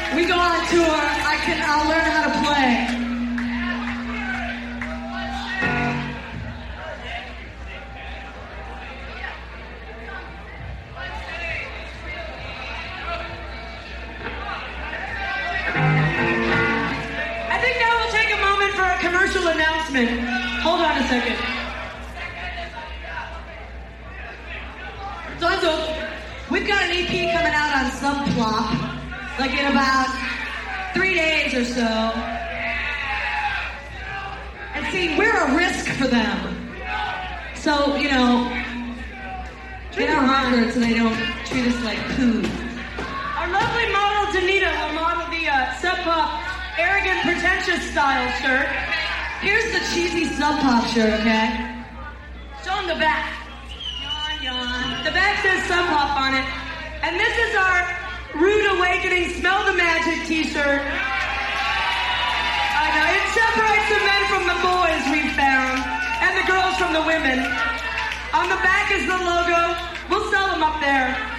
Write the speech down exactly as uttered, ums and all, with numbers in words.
we go on tour, I can, I'll learn how to play. I think now we'll take a moment for a commercial announcement. Hold on a second. So, we've got an E P coming out on Sub Plop, like in about three days or so. And see, we're a risk for them. So, you know, get our records so they don't treat us like poo. Our lovely model, Danita, will model the uh, Sub Pop Arrogant Pretentious style shirt. Here's the cheesy Sub Pop shirt, okay? Show them the back. The back says Sub Pop on it. And this is our Rude Awakening Smell the Magic t-shirt. I know, it separates the men from the boys, we've found, and the girls from the women. On the back is the logo. We'll sell them up there.